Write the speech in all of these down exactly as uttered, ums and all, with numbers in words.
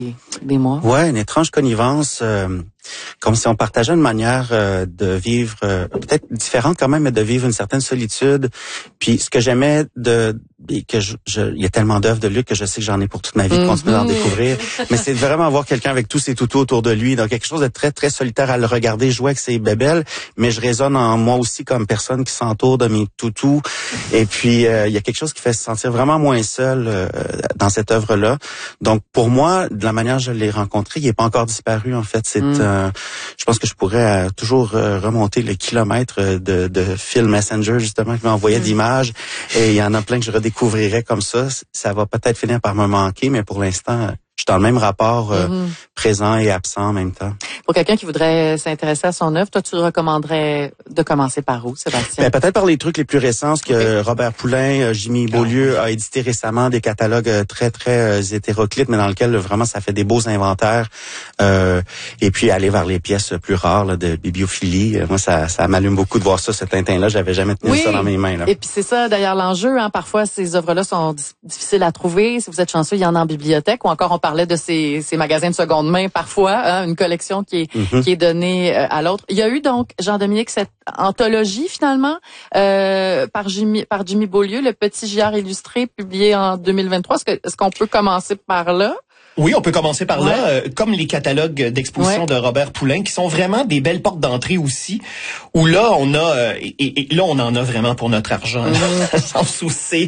des mois. Ouais, une étrange connivence, euh, comme si on partageait une manière euh, de vivre, euh, peut-être différente quand même, mais de vivre une certaine solitude. Puis ce que j'aimais de, que je, je, il y a tellement d'œuvres de Luc que je sais que j'en ai pour toute ma vie de continuer Mm-hmm. d'en découvrir. Mais c'est vraiment avoir quelqu'un avec tous ses toutous autour de lui, donc quelque chose de très très solitaire à le regarder jouer avec ses bébelles. Mais je résonne en moi aussi comme personne qui s'entoure de mes toutous. Et puis euh, il y a quelque chose qui fait se sentir vraiment moins seul euh, dans cette œuvre-là. Donc pour moi, de la manière dont je l'ai rencontré, il n'est pas encore disparu en fait. C'est, mm. euh, je pense que je pourrais euh, toujours euh, remonter le kilomètre de, de Phil Messenger justement qui m'envoyait mm. d'images. Et il y en a plein que je redécouvrirais comme ça. Ça va peut-être finir par me manquer, mais pour l'instant, je suis dans le même rapport euh, mm-hmm. présent et absent en même temps. Pour quelqu'un qui voudrait s'intéresser à son œuvre, toi, tu recommanderais de commencer par où, Sébastien? Ben, peut-être par les trucs les plus récents, ce que okay. Robert Poulain, Jimmy Beaulieu a édité récemment, des catalogues très, très hétéroclites, mais dans lesquels vraiment ça fait des beaux inventaires. Euh, et puis aller vers les pièces plus rares là, de bibliophilie. Moi, ça, ça m'allume beaucoup de voir ça, ce Tintin-là. J'avais jamais tenu oui. ça dans mes mains. Là. Et puis c'est ça, d'ailleurs, l'enjeu. Hein, parfois, ces œuvres-là sont difficiles à trouver. Si vous êtes chanceux, il y en a en bibliothèque. Ou encore, on parlait de ces, ces magasins de seconde main, parfois, hein, une collection qui est, mm-hmm. qui est donnée euh, à l'autre. Il y a eu donc, Jean-Dominique, cette anthologie, finalement, euh, par Jimmy, par Jimmy Beaulieu, le Petit Giard illustré, publié en deux mille vingt-trois. Est-ce que, est-ce qu'on peut commencer par là? Oui, on peut commencer par ouais. là, euh, comme les catalogues d'exposition ouais. de Robert Poulain, qui sont vraiment des belles portes d'entrée aussi, où là, on a, euh, et, et là, on en a vraiment pour notre argent, mmh. dans le sens où c'est...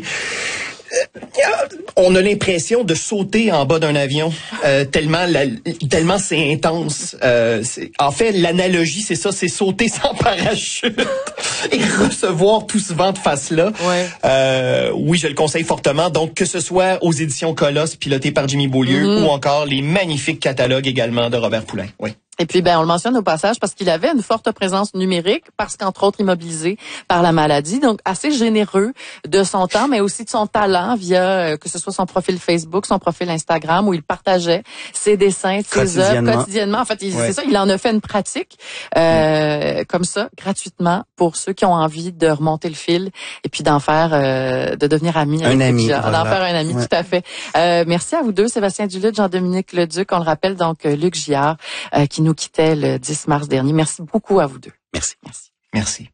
On a l'impression de sauter en bas d'un avion euh, tellement la, tellement c'est intense. Euh, c'est, en fait, l'analogie, c'est ça, c'est sauter sans parachute et recevoir tout ce vent de face-là. Ouais. Euh, oui, je le conseille fortement. Donc, que ce soit aux éditions Colosse, pilotées par Jimmy Beaulieu, mm-hmm. ou encore les magnifiques catalogues également de Robert Poulain. Oui. Et puis, ben, on le mentionne au passage parce qu'il avait une forte présence numérique, parce qu'entre autres immobilisé par la maladie, donc assez généreux de son temps, mais aussi de son talent via euh, que ce soit son profil Facebook, son profil Instagram, où il partageait ses dessins, ses œuvres quotidiennement. En fait, il, ouais. c'est ça, il en a fait une pratique euh, mmh. comme ça, gratuitement, pour ceux qui ont envie de remonter le fil et puis d'en faire, euh, de devenir ami. Un ami. Voilà. D'en faire un ami, ouais. tout à fait. Euh, merci à vous deux, Sébastien Duluth, Jean-Dominique Leduc. On le rappelle donc, Luc Giard, euh, qui nous quittait le dix mars dernier. Merci beaucoup à vous deux. Merci. Merci. Merci.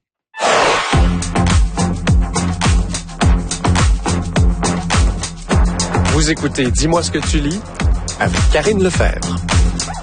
Vous écoutez Dis-moi ce que tu lis avec Karine Lefebvre.